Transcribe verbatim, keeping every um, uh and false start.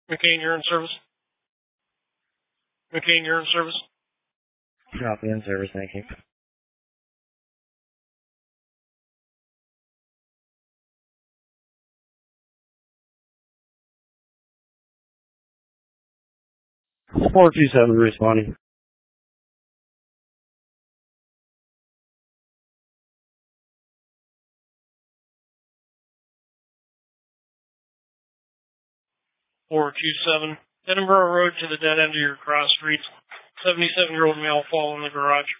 McCain, you're in service. McCain, you're in service. Copy, in service, thank you. four two seven responding. four two seven. Edinburgh Road to the dead end of your cross streets. seventy-seven-year-old male fall in the garage.